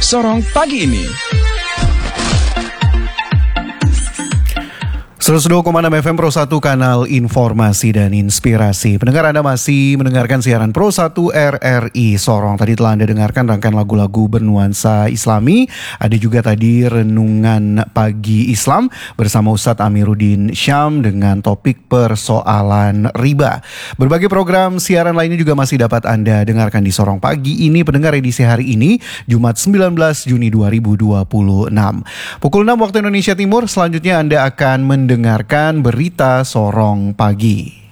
Sorong pagi ini. 102,6 FM Pro 1 kanal informasi dan inspirasi. Pendengar, Anda masih mendengarkan siaran Pro 1 RRI Sorong. Tadi telah Anda dengarkan rangkaian lagu-lagu bernuansa Islami. Ada juga tadi renungan pagi Islam bersama Ustadz Amiruddin Syam dengan topik persoalan riba. Berbagai program siaran lainnya juga masih dapat Anda dengarkan di Sorong pagi ini. Pendengar, edisi hari ini Jumat 19 Juni 2026. Pukul 6 waktu Indonesia Timur. Selanjutnya Anda akan mendengarkan berita Sorong pagi.